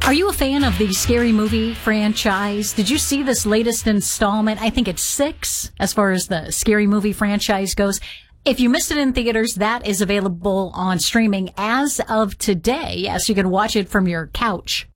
Are you a fan of the Scary Movie franchise? Did you see this latest installment? I think it's 6 as far as the Scary Movie franchise goes. If you missed it in theaters, that is available on streaming as of today. Yes, you can watch it from your couch